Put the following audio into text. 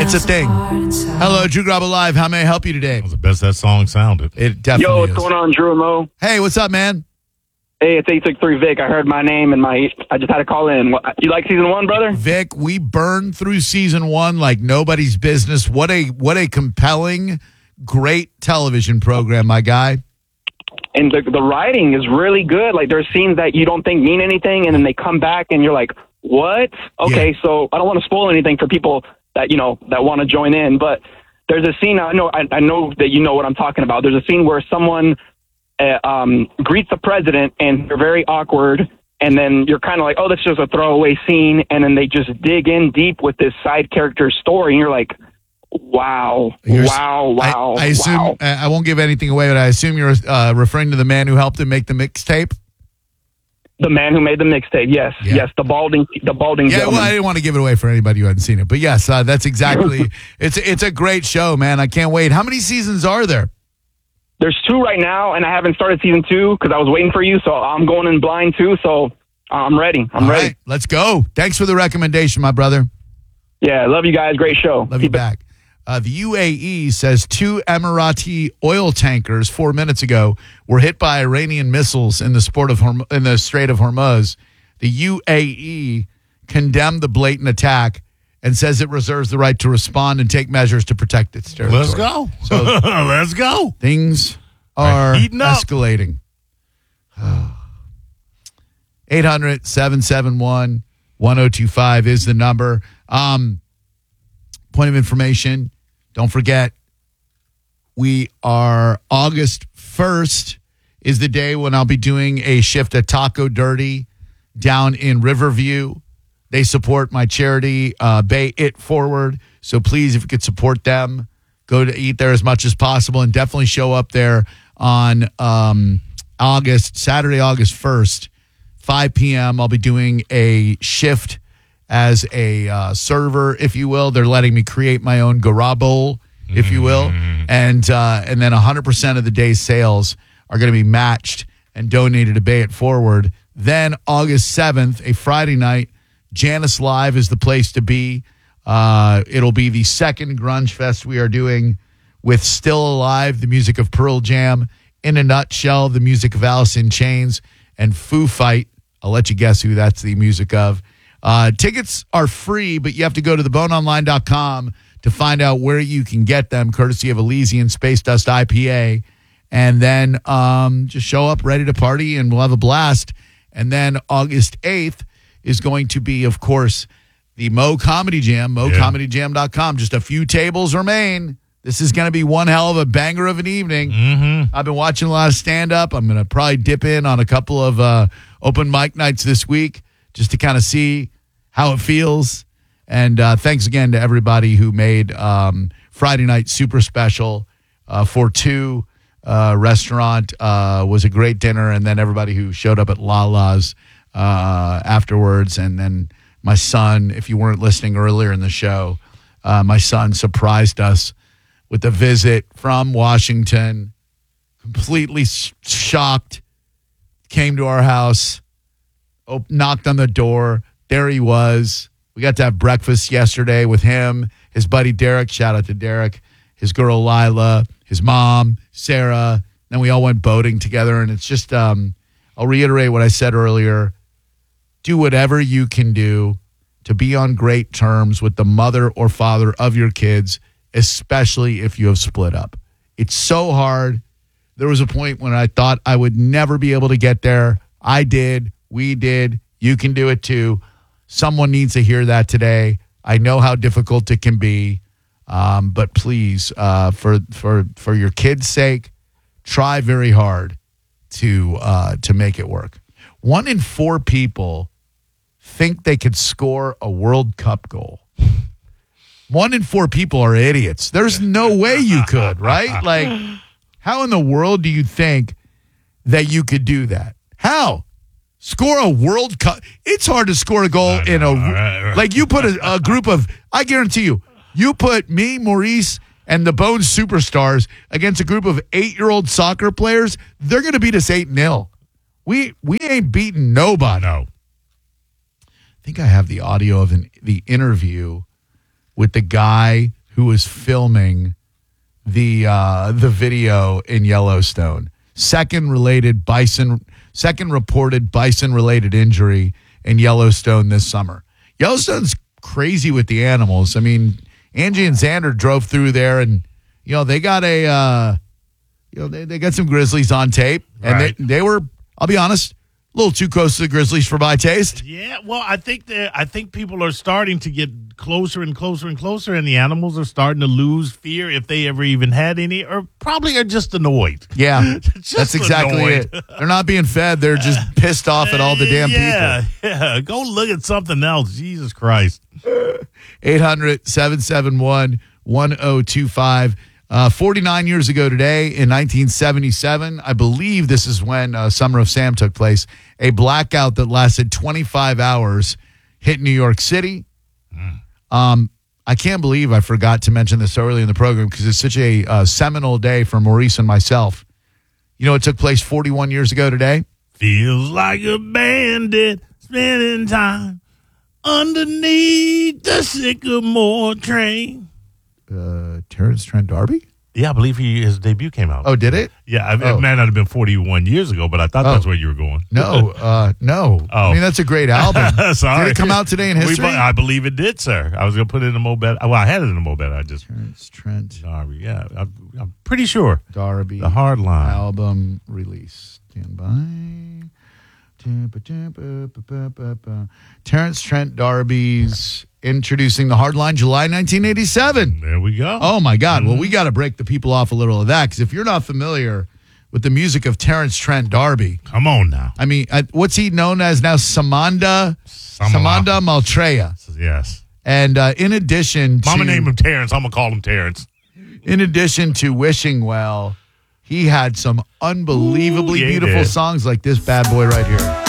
It's a thing. Hello, Drew Garabo Live. How may I help you today? That was the best that song sounded. It definitely Yo, what's is. going on, Drew and Mo? Hey, what's up, man? Hey, it's 863 Vic. I heard my name and I just had to call in. You like season 1, brother? Vic, we burned through season 1 like nobody's business. What a compelling, great television program, my guy. And the writing is really good. Like, there's scenes that you don't think mean anything, and then they come back, and you're like, what? Okay, Yeah. so I don't want to spoil anything for people that, that want to join in, but there's a scene, I know that you know what I'm talking about. There's a scene where someone greets the president, and they're very awkward, and then you're kind of like, oh, that's just a throwaway scene, and then they just dig in deep with this side character story, and you're like, wow. I assume, wow. I won't give anything away, but I assume you're referring to the man who helped him make the mixtape? The man who made the mixtape, yes. Yeah. Yes, the balding Yeah, gentleman. well, I didn't want to give it away for anybody who hadn't seen it. But yes, that's exactly, it's a great show, man. I can't wait. How many seasons are there? There's 2 right now, and I haven't started season 2 because I was waiting for you, so I'm going in blind too, so I'm ready. I'm All ready. right, let's go. Thanks for the recommendation, my brother. Yeah, love you guys. Great show. Love you back. The UAE says 2 Emirati oil tankers 4 minutes ago were hit by Iranian missiles in the Strait of Hormuz. The UAE condemned the blatant attack and says it reserves the right to respond and take measures to protect its territory. Let's go. So let's go. things are Heating up. escalating. 800-771-1025 is the number. Point of information, don't forget, we are August 1st is the day when I'll be doing a shift at Taco Dirty down in Riverview. They support my charity, Bay It Forward. So please, if you could support them, go to eat there as much as possible and definitely show up there on Saturday, August 1st, 5 p.m. I'll be doing a shift as a server, if you will. They're letting me create my own Garabo, if you will. And then 100% of the day's sales are going to be matched and donated to Bay It Forward. Then August 7th, a Friday night, Janice Live is the place to be. It'll be the second Grunge Fest we are doing with Still Alive, the music of Pearl Jam, In a Nutshell, the music of Alice in Chains, and Foo Fight. I'll let you guess who that's the music of. Tickets are free, but you have to go to theboneonline.com to find out where you can get them, courtesy of Elysian Space Dust IPA. And then just show up ready to party, and we'll have a blast. And then August 8th is going to be, of course, the Mo Comedy Jam, MoComedyJam.com. Just a few tables remain. This is going to be one hell of a banger of an evening. Mm-hmm. I've been watching a lot of stand-up. I'm going to probably dip in on a couple of open mic nights this week just to kind of see how it feels. And thanks again to everybody who made Friday night super special for 2. Restaurant was a great dinner, and then everybody who showed up at Lala's afterwards. And then my son, if you weren't listening earlier in the show, my son surprised us with a visit from Washington, completely shocked, came to our house, knocked on the door. There he was. We got to have breakfast yesterday with him, his buddy Derek, shout out to Derek, his girl Lila, his mom, Sarah. Then we all went boating together, and it's just, I'll reiterate what I said earlier. Do whatever you can do to be on great terms with the mother or father of your kids, especially if you have split up. It's so hard. There was a point when I thought I would never be able to get there. I did. We did. You can do it too. Someone needs to hear that today. I know how difficult it can be. But please, for your kids' sake, try very hard to make it work. 1 in 4 people think they could score a World Cup goal. 1 in 4 people are idiots. There's no way you could, right? Like, how in the world do you think that you could do that? How? Score a World Cup? It's hard to score a goal like you put a group of, I guarantee you put me, Maurice, and the Bone Superstars against a group of 8-year-old soccer players, they're going to beat us 8-0. We ain't beating nobody. No. I think I have the audio of the interview with the guy who was filming the video in Yellowstone. Second reported bison-related injury in Yellowstone this summer. Yellowstone's crazy with the animals. I mean, Angie and Xander drove through there, and they got they got some grizzlies on tape, and Right. they were, I'll be honest, a little too close to the grizzlies for my taste. Yeah, well, I think people are starting to get closer and closer and closer, and the animals are starting to lose fear if they ever even had any, or probably are just annoyed. Yeah, Just that's exactly annoyed. it. They're not being fed; they're just pissed off at all the damn people. Yeah, go look at something else. Jesus Christ. 800-771-1025. 49 years ago today, in 1977, I believe this is when Summer of Sam took place, a blackout that lasted 25 hours hit New York City. I can't believe I forgot to mention this early in the program because it's such a seminal day for Maurice and myself. You know, it took place 41 years ago today. Feels like a bandit spending time underneath the sycamore train. Terrence Trent D'Arby? Yeah, I believe his debut came out. Oh, did it? Yeah, it might not have been 41 years ago, but I thought that's where you were going. No, no. Oh. I mean, that's a great album. Sorry. Did it come out today in history? I believe it did, sir. I was going to put it in a Mobet. Well, I had it in a Mobet. I just. Terrence Trent Darby, yeah. I'm pretty sure. D'Arby. The Hard Line. Album release. Stand by. Terrence Trent D'Arby's Introducing the Hard Line, July 1987. There we go. Oh, my God. Well, we got to break the people off a little of that because if you're not familiar with the music of Terrence Trent D'Arby, Come on now. I mean, what's he known as now? Samanda Maltreya. Yes. And in addition to... Mama named him Terrence. I'm going to call him Terrence. In addition to Wishing Well, he had some unbelievably Ooh, yeah, he beautiful did. songs like this bad boy right here.